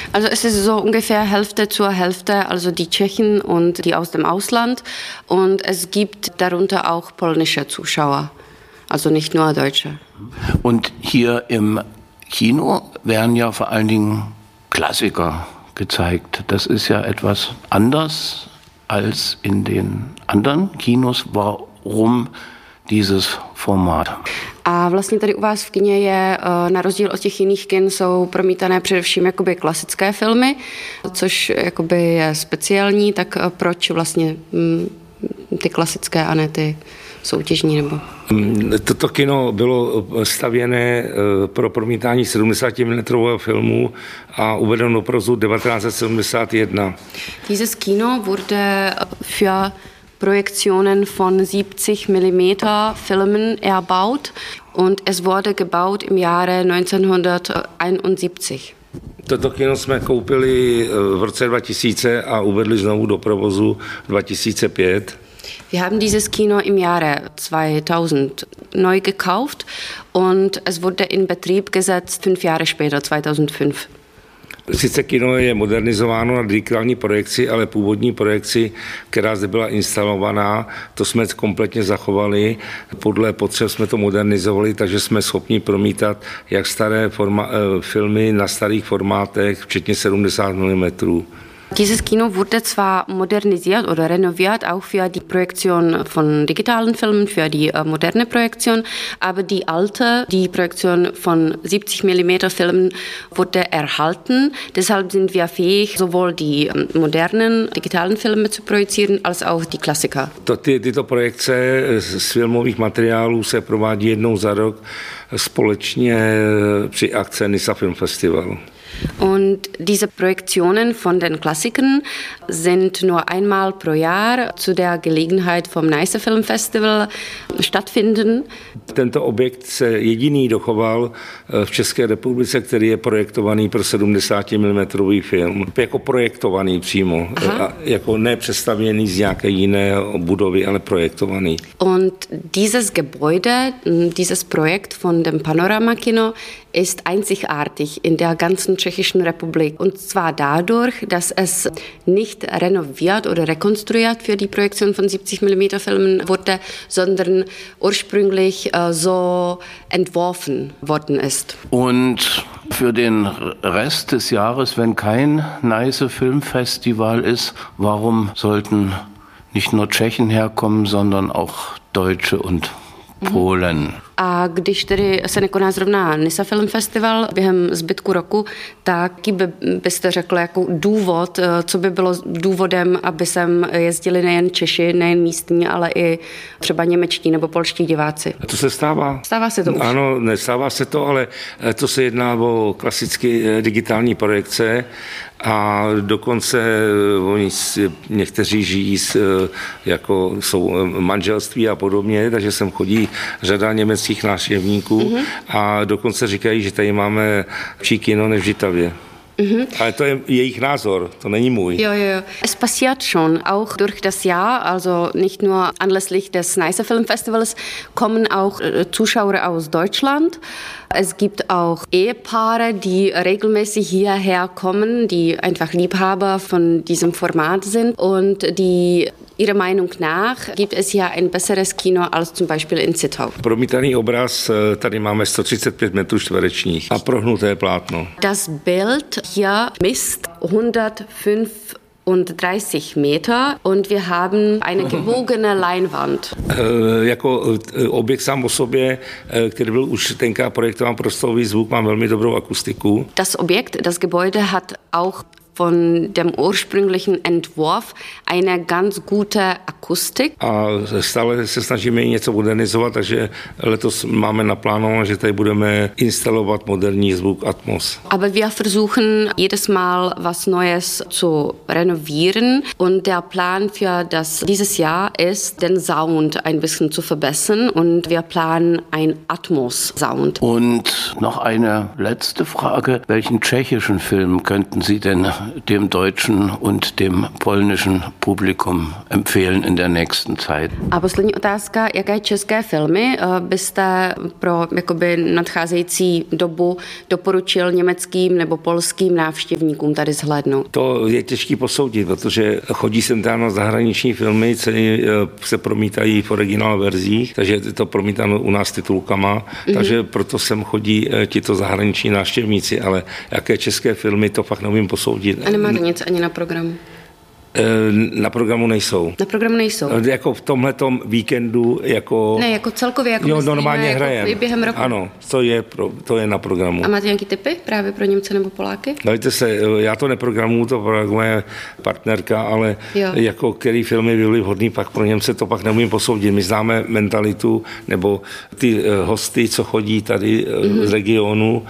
Also es ist so ungefähr Hälfte zur Hälfte, also die Tschechen und die aus dem Ausland. Und es gibt darunter auch polnische Zuschauer, also nicht nur Deutsche. Und hier im Kino werden ja vor allen Dingen Klassiker gezeigt. Das ist ja etwas anders als in den anderen Kinos. Warum dieses format? A vlastně tady u vás v kině je, na rozdíl od těch jiných kin, jsou promítané především jakoby klasické filmy, což jakoby je speciální, tak proč vlastně ty klasické a ne ty soutěžní? Nebo? Toto kino bylo stavěné pro promítání 70 mm filmu a uvedeno do provozu 1971. Dieses Kino wurde für Projektionen von 70 mm Filmen erbaut und es wurde gebaut im Jahre 1971. Toto kino jsme koupili v roce 2000 a uvedli znovu do provozu 2005. Wir haben dieses Kino im Jahre 2000 neu gekauft und es wurde in Betrieb gesetzt 5 Jahre später, 2005. Sice kino je modernizováno na digitální projekci, ale původní projekci, která zde byla instalovaná, to jsme kompletně zachovali. Podle potřeb jsme to modernizovali, takže jsme schopni promítat jak staré filmy na starých formátech, včetně 70 mm. Dieses Kino wurde zwar modernisiert oder renoviert, auch für die Projektion von digitalen Filmen, für die moderne Projektion, aber die Projektion von 70 mm Filmen wurde erhalten. Deshalb sind wir fähig, sowohl die modernen digitalen Filme zu projizieren, als auch die Klassiker. Tyto projekce z filmových materiálů se provádí jednou za rok společně při akci Nysa Film Festival. Und diese Projektionen von den Klassikern sind nur einmal pro Jahr zu der Gelegenheit vom Nysa Film Festival stattfinden. Tento objekt se jediný dochoval v České republice, který je projektovaný pro 70 mm film. Jako projektovaný přímo, jako ne přestavěný z nějaké jiné budovy, ale projektovaný. Und dieses Gebäude, dieses Projekt von dem Panoramakino ist einzigartig in der ganzen Tschechischen Republik. Und zwar dadurch, dass es nicht renoviert oder rekonstruiert für die Projektion von 70 mm Filmen wurde, sondern ursprünglich so entworfen worden ist. Und für den Rest des Jahres, wenn kein Nysa Filmfestival ist, warum sollten nicht nur Tschechen herkommen, sondern auch Deutsche und Polen? A když tedy se nekoná zrovna Nysa Film Festival během zbytku roku, tak byste řekl jako důvod, co by bylo důvodem, aby sem jezdili nejen Češi, nejen místní, ale i třeba němečtí nebo polští diváci? A to se stává. Stává se to už? Ano, nestává se to, ale to se jedná o klasické digitální projekce a dokonce oni někteří žijí jako jsou manželství a podobně, takže sem chodí řada německých návštěvníků a dokonce říkají, že tady máme lepší kino než v Žitavě. Aber to je jejich Názor, to není můj. Ja. Es passiert schon, auch durch das Jahr, also nicht nur anlässlich des Nysa Film Festivals, kommen auch Zuschauer aus Deutschland. Es gibt auch Ehepaare, die regelmäßig hierher kommen, die einfach Liebhaber von diesem Format sind und die ihrer Meinung nach gibt es hier ein besseres Kino als zum Beispiel in Zittau. Promítaný obraz, tady máme 135 metrů čtverečních a prohnuté plátno. Das Bild hier misst 135 Meter und wir haben eine gebogene Leinwand. Jako objekt sám o sobě, který byl už tenkrát projektován pro stolový zvuk, má velmi dobrou akustiku. Das Objekt, das Gebäude hat auch von dem ursprünglichen Entwurf eine ganz gute Akustik. A stále se snažíme něco modernizovat, takže letos máme naplánováno, že tady budeme instalovat moderní zvuk Atmos. Aber wir versuchen jedes Mal was Neues zu renovieren und der Plan für dieses Jahr ist, den Sound ein bisschen zu verbessern und wir planen ein Atmos-Sound. Und noch eine letzte Frage. Welchen tschechischen Film könnten Sie denn dem deutschen und dem polnischen publikum empfehlen in der nächsten Zeit. A poslední otázka, jaké české filmy byste pro jakoby nadcházející dobu doporučil německým nebo polským návštěvníkům tady zhlédnout? To je těžký posoudit, protože chodí sem tam na zahraniční filmy, se promítají v originál verzích, takže je to promítáno u nás titulkama, takže proto sem chodí tito zahraniční návštěvníci, ale jaké české filmy, to fakt neumím posoudit. A nemáte nic ani na programu? Na programu nejsou. Na programu nejsou? Jako v tomhletom víkendu, jako... Ne, jako celkově, jako jo, normálně hrajem. Jako během roku? Ano, to je na programu. A máte nějaký tipy právě pro Němce nebo Poláky? Dajte se, já to neprogramuju, to programuje partnerka, ale jako který filmy byly vhodný pak pro Němce, to pak neumím posoudit. My známe mentalitu, nebo ty hosty, co chodí tady z regionu,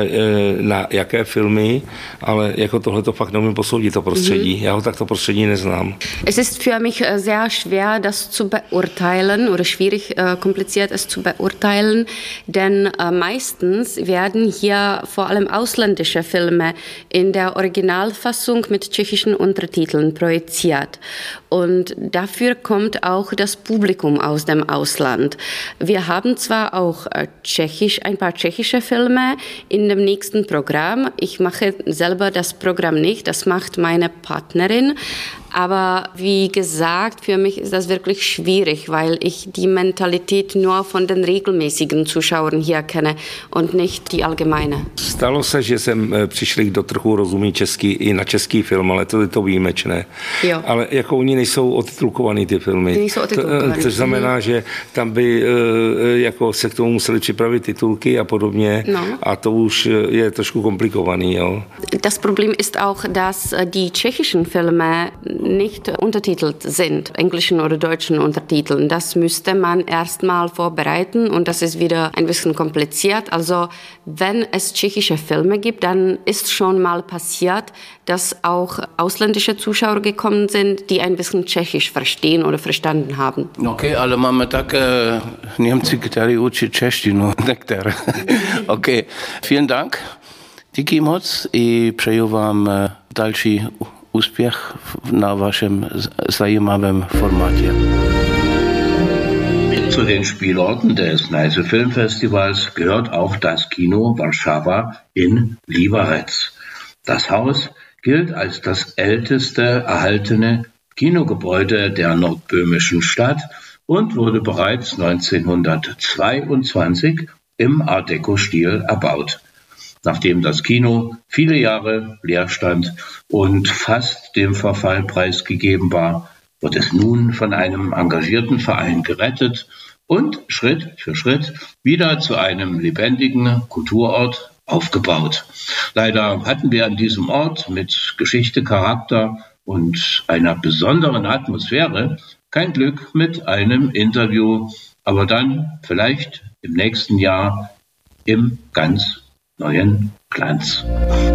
na jaké filmy, ale jako tohle to fakt neumím posoudit, to prostředí. Já ho tak to prostředí neznám. Es ist für mich sehr schwer, das zu beurteilen oder schwierig, kompliziert es zu beurteilen, denn meistens werden hier vor allem ausländische Filme in der Originalfassung mit tschechischen Untertiteln projiziert. Und dafür kommt auch das Publikum aus dem Ausland. Wir haben zwar auch ein paar tschechische Filme in dem nächsten Programm. Ich mache selber das Programm nicht, das macht meine Partnerin. Aber wie gesagt, für mich ist das wirklich schwierig, weil ich die Mentalität nur von den regelmäßigen Zuschauern hier kenne und nicht die allgemeine. Stalo se, že jsem přišli, kdo trochu rozumí český, i na český film, ale to je to výjimečné. Jo. Ale jako oni nejsou otitulkovaný ty filmy. Nejsou otitulkovaný. To znamená, že tam by jako se k tomu museli připravit titulky a podobně. No. A to už je trošku komplikovaný. Jo. Das Problem ist auch, dass die tschechischen Filme nicht untertitelt sind, englischen oder deutschen Untertiteln. Das müsste man erstmal vorbereiten und das ist wieder ein bisschen kompliziert. Also wenn es tschechische Filme gibt, dann ist schon mal passiert, dass auch ausländische Zuschauer gekommen sind, die ein bisschen Tschechisch verstehen oder verstanden haben. Okay, ale máme také Němci, kteří učí češtinu, některé. Okay, vielen Dank. Díky moc i přeju vám další úspěch na vašem zajímavém formátě. Zu den Spielorten des Neisse Filmfestivals gehört auch das Kino Warszawa in Liberec. Das Haus gilt als das älteste erhaltene Kinogebäude der nordböhmischen Stadt und wurde bereits 1922 im Art Deco-Stil erbaut. Nachdem das Kino viele Jahre leer stand und fast dem Verfall preisgegeben war, wird es nun von einem engagierten Verein gerettet und Schritt für Schritt wieder zu einem lebendigen Kulturort aufgebaut. Leider hatten wir an diesem Ort mit Geschichte, Charakter und einer besonderen Atmosphäre kein Glück mit einem Interview, aber dann vielleicht im nächsten Jahr im ganz neuen Glanz.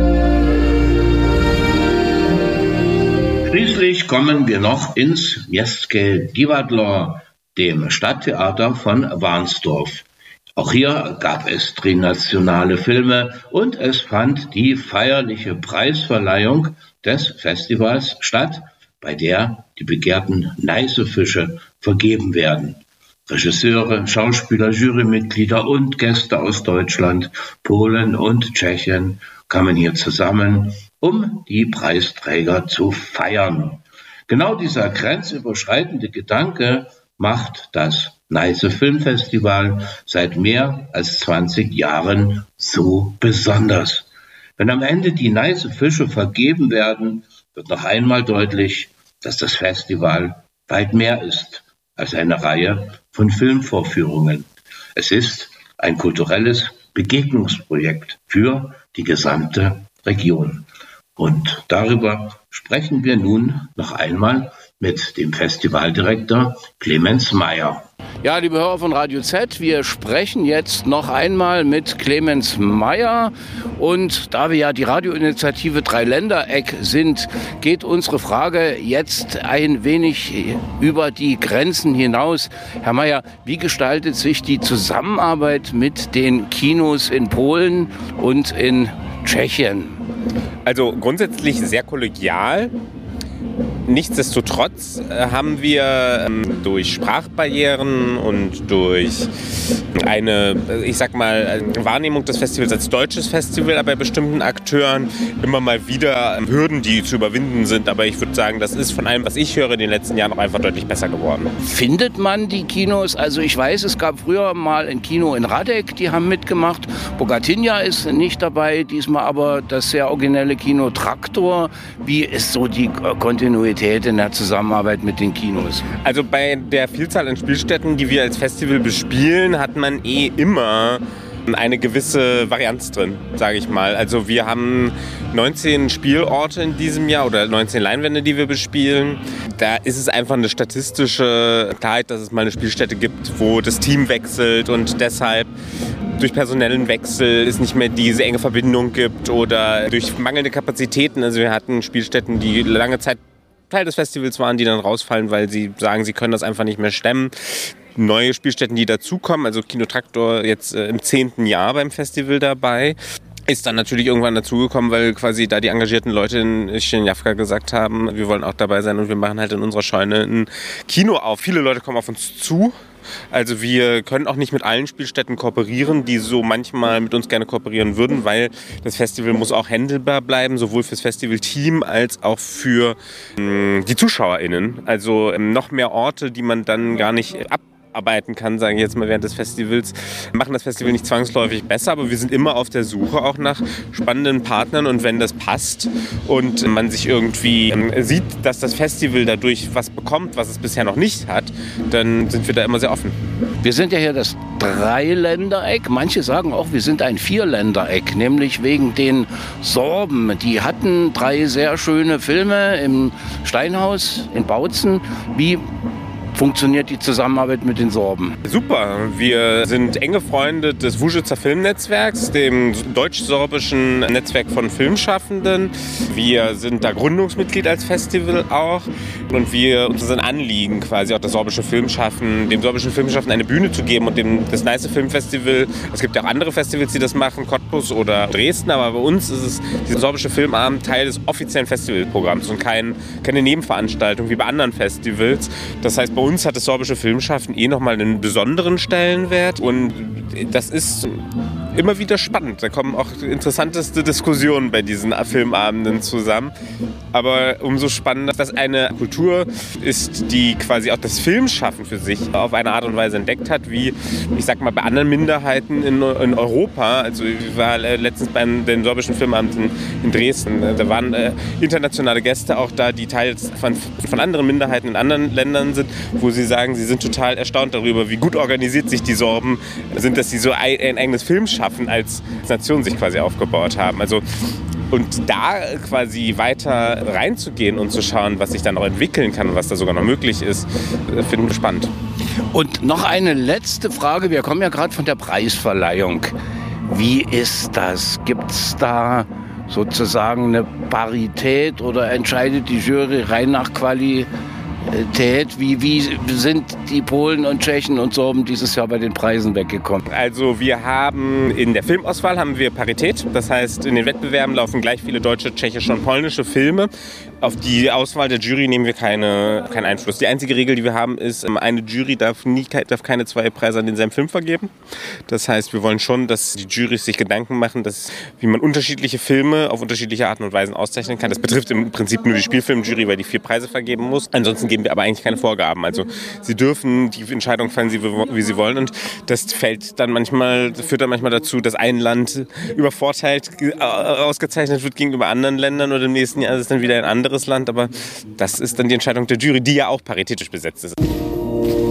Schließlich kommen wir noch ins Městské divadlo, dem Stadttheater von Warnsdorf. Auch hier gab es trinationale Filme und es fand die feierliche Preisverleihung des Festivals statt, bei der die begehrten Neisse-Fische vergeben werden. Regisseure, Schauspieler, Jurymitglieder und Gäste aus Deutschland, Polen und Tschechien kamen hier zusammen, um die Preisträger zu feiern. Genau dieser grenzüberschreitende Gedanke macht das Neisse Filmfestival seit mehr als 20 Jahren so besonders. Wenn am Ende die Neisse Fische vergeben werden, wird noch einmal deutlich, dass das Festival weit mehr ist als eine Reihe von Filmvorführungen. Es ist ein kulturelles Begegnungsprojekt für die gesamte Region. Und darüber sprechen wir nun noch einmal mit dem Festivaldirektor Clemens Meyer. Ja, liebe Hörer von Radio Z, wir sprechen jetzt noch einmal mit Clemens Meyer. Und da wir ja die Radioinitiative Dreiländereck sind, geht unsere Frage jetzt ein wenig über die Grenzen hinaus. Herr Meyer, wie gestaltet sich die Zusammenarbeit mit den Kinos in Polen und in Tschechien? Also grundsätzlich sehr kollegial. Nichtsdestotrotz haben wir durch Sprachbarrieren und durch eine, ich sag mal, Wahrnehmung des Festivals als deutsches Festival, aber bei bestimmten Akteuren immer mal wieder Hürden, die zu überwinden sind. Aber ich würde sagen, das ist von allem, was ich höre, in den letzten Jahren auch einfach deutlich besser geworden. Findet man die Kinos? Also ich weiß, es gab früher mal ein Kino in Radek, die haben mitgemacht. Bogatynia ist nicht dabei, diesmal aber das sehr originelle Kino Traktor. Wie ist so die Kontinuität in der Zusammenarbeit mit den Kinos? Also bei der Vielzahl an Spielstätten, die wir als Festival bespielen, hat man immer eine gewisse Varianz drin, sage ich mal. Also wir haben 19 Spielorte in diesem Jahr oder 19 Leinwände, die wir bespielen. Da ist es einfach eine statistische Klarheit, dass es mal eine Spielstätte gibt, wo das Team wechselt und deshalb durch personellen Wechsel es nicht mehr diese enge Verbindung gibt oder durch mangelnde Kapazitäten. Also wir hatten Spielstätten, die lange Zeit Teil des Festivals waren, die dann rausfallen, weil sie sagen, sie können das einfach nicht mehr stemmen. Neue Spielstätten, die dazukommen, also Kino Traktor jetzt im 10. Jahr beim Festival dabei, ist dann natürlich irgendwann dazugekommen, weil quasi da die engagierten Leute in Shinjavka gesagt haben, wir wollen auch dabei sein und wir machen halt in unserer Scheune ein Kino auf. Viele Leute kommen auf uns zu. Also wir können auch nicht mit allen Spielstätten kooperieren, die so manchmal mit uns gerne kooperieren würden, weil das Festival muss auch handelbar bleiben, sowohl fürs Festivalteam als auch für die ZuschauerInnen. Also noch mehr Orte, die man dann gar nicht abarbeiten kann, sage ich jetzt mal während des Festivals, machen das Festival nicht zwangsläufig besser, aber wir sind immer auf der Suche auch nach spannenden Partnern und wenn das passt und man sich irgendwie sieht, dass das Festival dadurch was bekommt, was es bisher noch nicht hat, dann sind wir da immer sehr offen. Wir sind ja hier das Dreiländereck. Manche sagen auch, wir sind ein Vierländereck, nämlich wegen den Sorben. Die hatten 3 sehr schöne Filme im Steinhaus in Bautzen. Wie funktioniert die Zusammenarbeit mit den Sorben? Super, wir sind enge Freunde des Vujica Filmnetzwerks, dem deutsch-sorbischen Netzwerk von Filmschaffenden. Wir sind da Gründungsmitglied als Festival auch und wir unseren Anliegen quasi auch das sorbische Filmschaffen, dem sorbischen Filmschaffen eine Bühne zu geben und das Nice Filmfestival, es gibt ja auch andere Festivals, die das machen, Cottbus oder Dresden, aber bei uns ist es dieser sorbische Filmabend Teil des offiziellen Festivalprogramms und keine Nebenveranstaltung wie bei anderen Festivals. Das heißt, bei uns hat das sorbische Filmschaffen nochmal einen besonderen Stellenwert und das ist immer wieder spannend. Da kommen auch interessanteste Diskussionen bei diesen Filmabenden zusammen. Aber umso spannender, dass eine Kultur ist, die quasi auch das Filmschaffen für sich auf eine Art und Weise entdeckt hat, wie, ich sag mal, bei anderen Minderheiten in Europa. Also ich war letztens beim den sorbischen Filmabend in Dresden. Da waren internationale Gäste auch da, die teils von anderen Minderheiten in anderen Ländern sind, wo sie sagen, sie sind total erstaunt darüber, wie gut organisiert sich die Sorben sind, dass sie so ein eigenes Filmschaffen als Nation sich quasi aufgebaut haben. Also und da quasi weiter reinzugehen und zu schauen, was sich dann auch entwickeln kann und was da sogar noch möglich ist, finden wir spannend. Und noch eine letzte Frage. Wir kommen ja gerade von der Preisverleihung. Wie ist das? Gibt es da sozusagen eine Parität oder entscheidet die Jury rein nach Qualität? Wie sind die Polen und Tschechen und Sorben dieses Jahr bei den Preisen weggekommen? Also wir haben in der Filmauswahl haben wir Parität. Das heißt, in den Wettbewerben laufen gleich viele deutsche, tschechische und polnische Filme. Auf die Auswahl der Jury nehmen wir keinen Einfluss. Die einzige Regel, die wir haben, ist, eine Jury darf keine 2 Preise an denselben Film vergeben. Das heißt, wir wollen schon, dass die Jurys sich Gedanken machen, wie man unterschiedliche Filme auf unterschiedliche Arten und Weisen auszeichnen kann. Das betrifft im Prinzip nur die Spielfilmjury, weil die 4 Preise vergeben muss. Ansonsten geben wir aber eigentlich keine Vorgaben. Also sie dürfen die Entscheidung fällen, wie sie wollen. Und das führt dann manchmal dazu, dass ein Land übervorteilt ausgezeichnet wird gegenüber anderen Ländern und im nächsten Jahr ist es dann wieder ein anderes Land. Aber das ist dann die Entscheidung der Jury, die ja auch paritätisch besetzt ist.